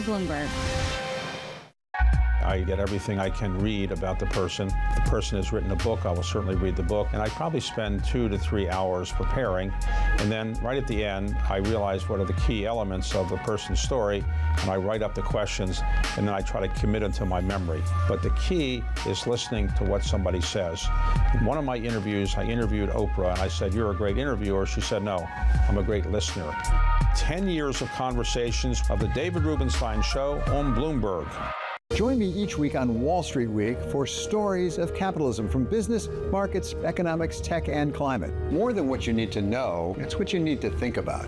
Bloomberg. I get everything I can read about the person. If the person has written a book, I will certainly read the book. And I probably spend 2 to 3 hours preparing. And then right at the end, I realize what are the key elements of the person's story, and I write up the questions, and then I try to commit it to my memory. But the key is listening to what somebody says. In one of my interviews, I interviewed Oprah, and I said, "You're a great interviewer." She said, "No, I'm a great listener." 10 years of conversations of the David Rubenstein Show on Bloomberg. Join me each week on Wall Street Week for stories of capitalism from business, markets, economics, tech, and climate. More than what you need to know, it's what you need to think about.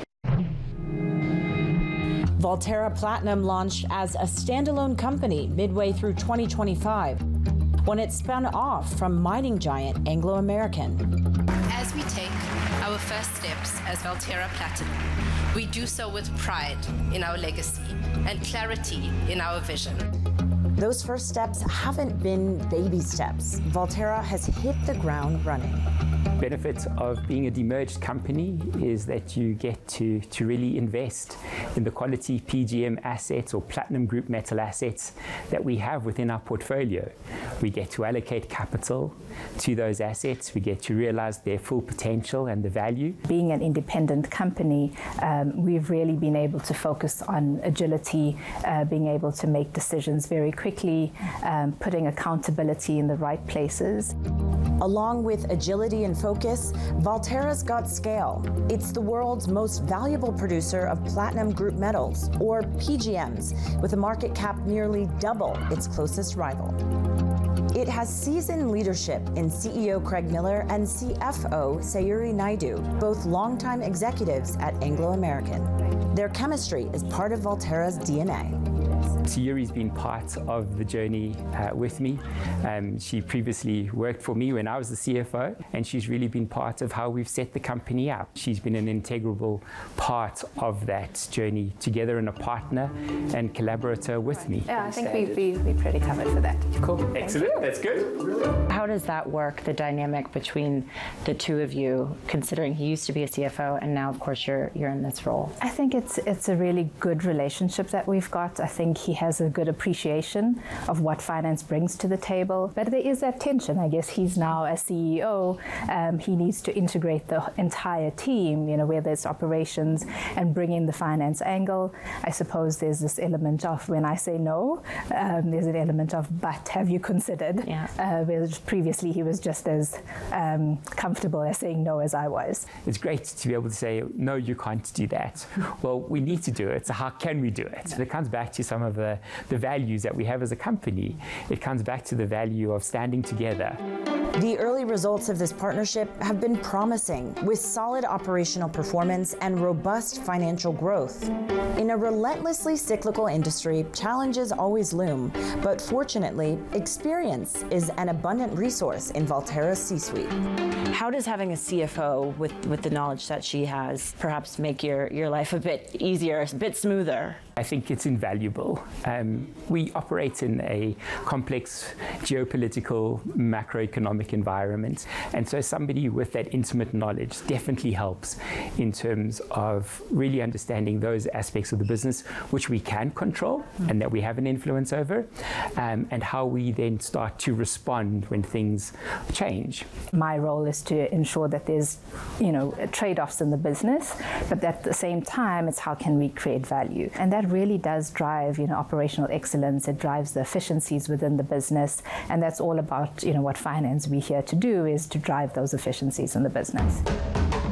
Valterra Platinum launched as a standalone company midway through 2025 when it spun off from mining giant Anglo American. As we take our first steps as Valterra Platinum, we do so with pride in our legacy and clarity in our vision. Those first steps haven't been baby steps. Valterra has hit the ground running. Benefit of being a demerged company is that you get to really invest in the quality PGM assets or platinum group metal assets that we have within our portfolio. We get to allocate capital to those assets. We get to realize their full potential and the value. Being an independent company, we've really been able to focus on agility, being able to make decisions very quickly, putting accountability in the right places. Along with agility and focus, Valterra's got scale. It's the world's most valuable producer of platinum group metals, or PGMs, with a market cap nearly double its closest rival. It has seasoned leadership in CEO Craig Miller and CFO Sayuri Naidu, both longtime executives at Anglo American. Their chemistry is part of Valterra's DNA. Sayuri's been part of the journey with me. She previously worked for me when I was the CFO, and she's really been part of how we've set the company up. She's been an integral part of that journey, together and a partner and collaborator with me. Yeah, I think we'd be pretty covered for that. Cool, excellent, that's good. How does that work, the dynamic between the two of you, considering he used to be a CFO and now, of course, you're in this role? I think it's a really good relationship that we've got. I think he has a good appreciation of what finance brings to the table, but there is that tension. I guess he's now a CEO. He needs to integrate the entire team, where there's operations, and bring in the finance angle. I suppose there's this element of, when I say no, there's an element of, but have you considered? Yeah. Whereas previously he was just as comfortable as saying no as I was. It's great to be able to say, no, you can't do that. Well, we need to do it, so how can we do it? So it comes back to some of the values that we have as a company. It comes back to the value of standing together. The early results of this partnership have been promising, with solid operational performance and robust financial growth. In a relentlessly cyclical industry, challenges always loom, but fortunately, experience is an abundant resource in Valterra's C-suite. How does having a CFO with the knowledge that she has perhaps make your life a bit easier, a bit smoother? I think it's invaluable. We operate in a complex geopolitical, macroeconomic environment, and so somebody with that intimate knowledge definitely helps in terms of really understanding those aspects of the business which we can control and that we have an influence over, and how we then start to respond when things change. My role is to ensure that there's, trade-offs in the business, but at the same time, it's how can we create value, and that really does drive, operational excellence. It drives the efficiencies within the business, and that's all about, what finance we're here to do, is to drive those efficiencies in the business.